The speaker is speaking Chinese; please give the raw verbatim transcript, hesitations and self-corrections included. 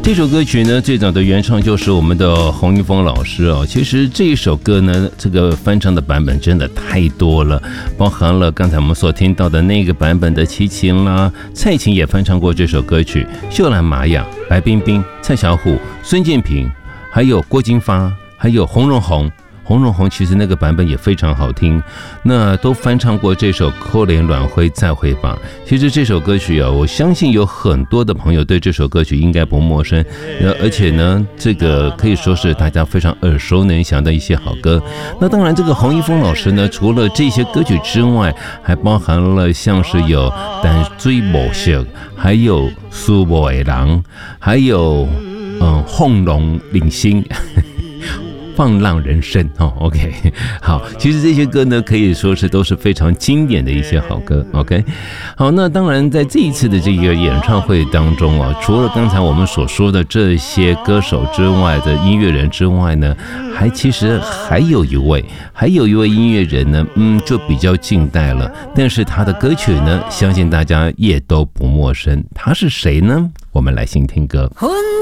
这首歌曲呢，最早的原唱就是我们的洪一峰老师哦。其实这一首歌呢，这个翻唱的版本真的太多了，包含了刚才我们所听到的那个版本的齐秦啦，蔡琴也翻唱过这首歌曲，秀兰玛雅、白冰冰、蔡小虎、孙建平，还有郭金发，还有洪荣宏。洪荣宏其实那个版本也非常好听，那都翻唱过这首《可怜卵灰再会吧》。其实这首歌曲啊，我相信有很多的朋友对这首歌曲应该不陌生，而且呢，这个可以说是大家非常耳熟能详的一些好歌。那当然，这个洪一峰老师呢，除了这些歌曲之外，还包含了像是有《淡水无色》，还有《苏博的人》，还有嗯《轰龙领星》。放浪人生哦 ，OK， 好，其实这些歌呢，可以说是都是非常经典的一些好歌 ，OK， 好，那当然在这一次的这个演唱会当中啊，除了刚才我们所说的这些歌手之外的音乐人之外呢，还其实还有一位，还有一位音乐人呢，嗯，就比较近代了，但是他的歌曲呢，相信大家也都不陌生，他是谁呢？我们来先听歌。